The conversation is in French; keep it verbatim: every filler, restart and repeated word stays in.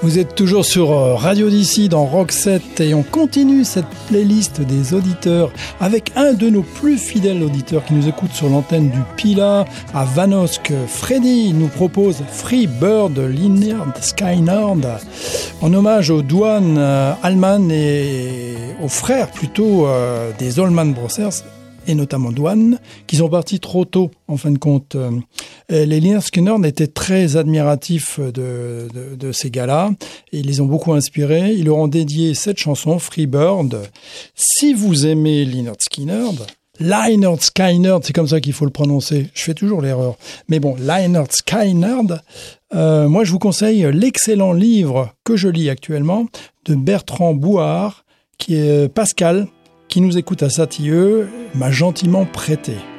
Vous êtes toujours sur Radio d'ici dans Rock sept et on continue cette playlist des auditeurs avec un de nos plus fidèles auditeurs qui nous écoute sur l'antenne du Pilat à Vanosque. Freddy nous propose Free Bird Lynyrd Skynyrd en hommage aux Dwan euh, Allman et aux frères plutôt euh, des Allman Brothers et notamment Dwan, qui sont partis trop tôt, en fin de compte. Et les Lynyrd Skynyrd étaient très admiratifs de, de, de ces gars-là, et ils les ont beaucoup inspirés. Ils leur ont dédié cette chanson, Free Bird. Si vous aimez Lynyrd Skynyrd, Lynyrd Skynyrd, c'est comme ça qu'il faut le prononcer. Je fais toujours l'erreur. Mais bon, Lynyrd Skynyrd, euh, moi je vous conseille l'excellent livre que je lis actuellement de Bertrand Bouard, qui est Pascal, qui nous écoute à Satilleux, m'a gentiment prêté.